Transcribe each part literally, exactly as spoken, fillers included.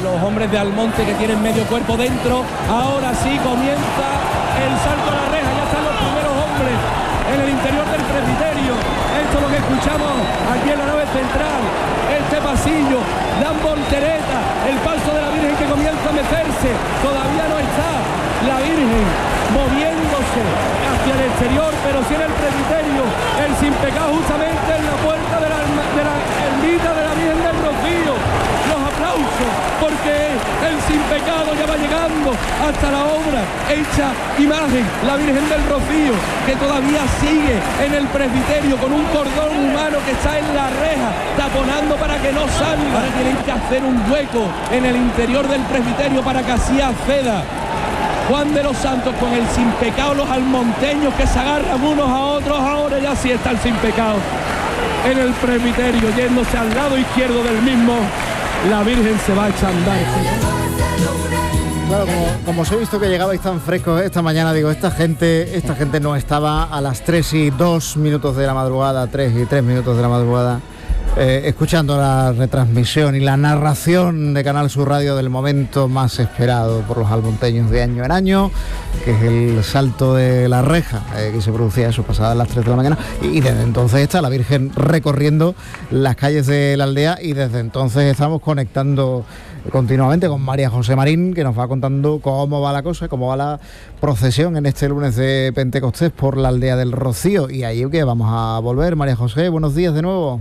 los hombres de Almonte que tienen medio cuerpo dentro. Ahora sí comienza el salto a la reja, ya están los primeros hombres en el interior del presbiterio. Esto es lo que escuchamos aquí en la nave central, este pasillo, dan voltereta, el paso de la Virgen que comienza a mecerse, todavía no está la Virgen moviéndose hacia el exterior, pero sí en el presbiterio, el sin pecado justamente en la puerta de la, de la ermita de la Virgen del Rocío. Los aplausos, porque el sin pecado ya va llegando hasta la obra hecha imagen, la Virgen del Rocío, que todavía sigue en el presbiterio con un cordón humano que está en la reja, taponando para que no salga. Ahora tienen que hacer un hueco en el interior del presbiterio para que así acceda Juan de los Santos con el sin pecado, los almonteños que se agarran unos a otros. Ahora ya sí está el sin pecado en el presbiterio, yéndose al lado izquierdo del mismo. La Virgen se va a echar a andar. Claro, como, como os he visto que llegabais tan frescos esta mañana, digo, esta gente, esta gente no estaba a las tres y dos minutos de la madrugada, tres y tres minutos de la madrugada, eh, escuchando la retransmisión y la narración de Canal Sur Radio del momento más esperado por los almonteños de año en año, que es el salto de la reja, eh, que se producía eso pasadas las tres de la mañana, y, y desde entonces está la Virgen recorriendo las calles de la aldea, y desde entonces estamos conectando continuamente con María José Marín, que nos va contando cómo va la cosa, cómo va la procesión en este lunes de Pentecostés por la aldea del Rocío. Y ahí que vamos a volver. María José, buenos días de nuevo.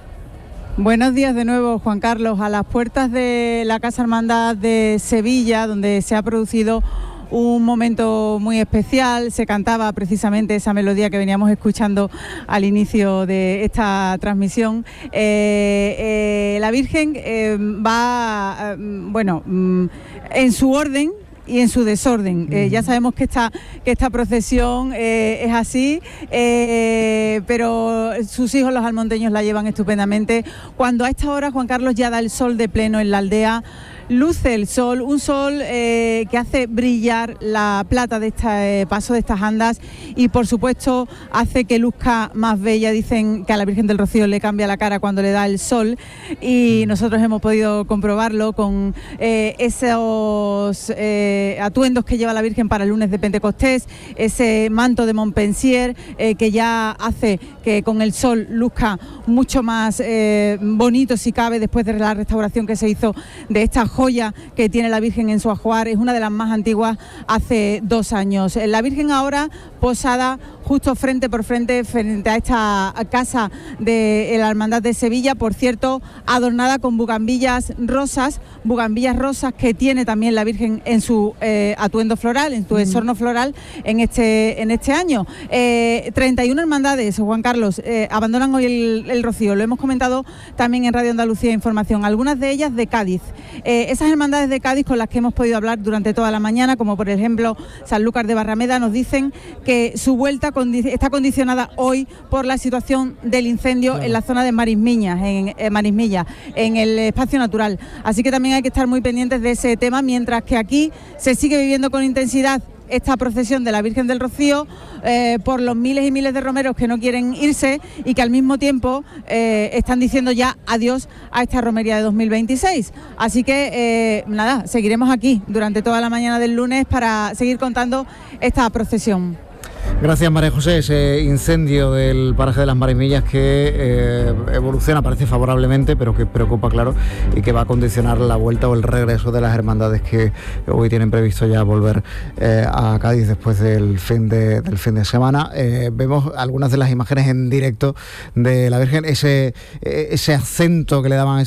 Buenos días de nuevo, Juan Carlos, a las puertas de la Casa Hermandad de Sevilla, donde se ha producido un momento muy especial. Se cantaba precisamente esa melodía que veníamos escuchando al inicio de esta transmisión. Eh, eh, la Virgen eh, va, eh, bueno, en su orden y en su desorden. Eh, ya sabemos que esta, que esta procesión eh, es así, eh, pero sus hijos los almonteños la llevan estupendamente. Cuando a esta hora, Juan Carlos, ya da el sol de pleno en la aldea, luce el sol, un sol eh, que hace brillar la plata de este eh, paso de estas andas, y por supuesto hace que luzca más bella. Dicen que a la Virgen del Rocío le cambia la cara cuando le da el sol, y nosotros hemos podido comprobarlo con eh, esos eh, atuendos que lleva la Virgen para el lunes de Pentecostés, ese manto de Montpensier eh, que ya hace que con el sol luzca mucho más eh, bonito, si cabe, después de la restauración que se hizo de esta joya que tiene la Virgen en su ajuar. Es una de las más antiguas, hace dos años. La Virgen ahora posada justo frente por frente, frente a esta casa de la Hermandad de Sevilla, por cierto, adornada con bugambillas rosas, bugambillas rosas que tiene también la Virgen en su eh, atuendo floral, en su exorno floral en este, en este año. Eh, treinta y una hermandades, Juan Carlos, eh, abandonan hoy el, el Rocío. Lo hemos comentado también en Radio Andalucía Información, algunas de ellas de Cádiz. Eh, esas hermandades de Cádiz con las que hemos podido hablar durante toda la mañana, como por ejemplo Sanlúcar de Barrameda, nos dicen que su vuelta condi- está condicionada hoy por la situación del incendio, claro, en la zona de Marismiñas, en, en Marismilla, en el espacio natural. Así que también hay que estar muy pendientes de ese tema, mientras que aquí se sigue viviendo con intensidad esta procesión de la Virgen del Rocío, eh, por los miles y miles de romeros que no quieren irse y que al mismo tiempo eh, están diciendo ya adiós a esta romería de dos mil veintiséis. Así que eh, nada, seguiremos aquí durante toda la mañana del lunes para seguir contando esta procesión. Gracias, María José. Ese incendio del paraje de las Marismillas que eh, evoluciona, parece favorablemente, pero que preocupa, claro, y que va a condicionar la vuelta o el regreso de las hermandades que hoy tienen previsto ya volver eh, a Cádiz después del fin de, del fin de semana. Eh, vemos algunas de las imágenes en directo de la Virgen, ese, ese acento que le daban